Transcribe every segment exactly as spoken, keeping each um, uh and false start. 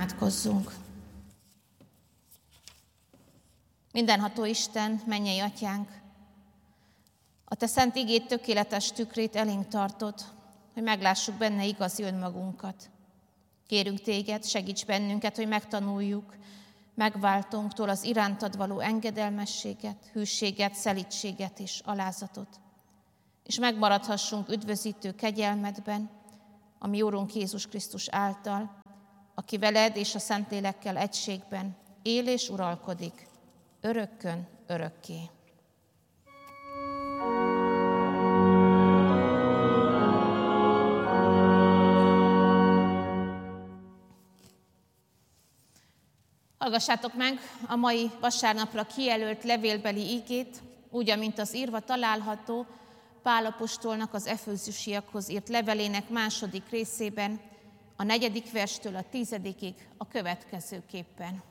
Imádkozzunk! Mindenható Isten, mennyei Atyánk, a Te szent igéd tökéletes tükrét elénk tartod, hogy meglássuk benne igazi önmagunkat. Kérünk Téged, segíts bennünket, hogy megtanuljuk megváltónktól az irántad való engedelmességet, hűséget, szelídséget és alázatot, és megmaradhassunk üdvözítő kegyelmedben, a mi Úrunk Jézus Krisztus által, aki veled és a Szentlélekkel egységben él és uralkodik, örökkön örökké. Hallgassátok meg a mai vasárnapra kijelölt levélbeli igét, úgy, amint az írva található Pál apostolnak az Efézusiakhoz írt levelének második részében, a negyedik verstől a tizedikig a következőképpen.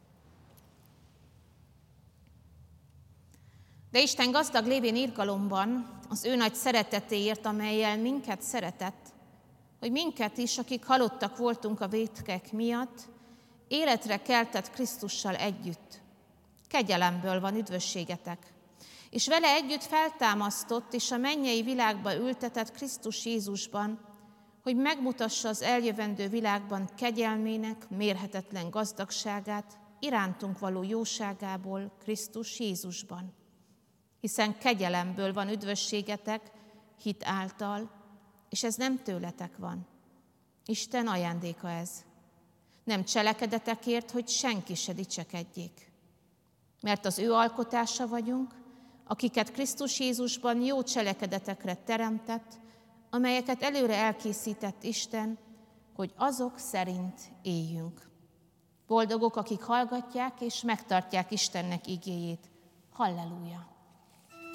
De Isten gazdag lévén irgalomban, az ő nagy szeretetéért, amellyel minket szeretett, hogy minket is, akik halottak voltunk a vétkek miatt, életre keltett Krisztussal együtt. Kegyelemből van üdvösségetek, és vele együtt feltámasztott és a mennyei világba ültetett Krisztus Jézusban, hogy megmutassa az eljövendő világban kegyelmének mérhetetlen gazdagságát, irántunk való jóságából Krisztus Jézusban. Hiszen kegyelemből van üdvösségetek hit által, és ez nem tőletek van. Isten ajándéka ez. Nem cselekedetekért, hogy senki se dicsekedjék. Mert az ő alkotása vagyunk, akiket Krisztus Jézusban jó cselekedetekre teremtett, amelyeket előre elkészített Isten, hogy azok szerint éljünk. Boldogok, akik hallgatják és megtartják Istennek igéjét. Halleluja!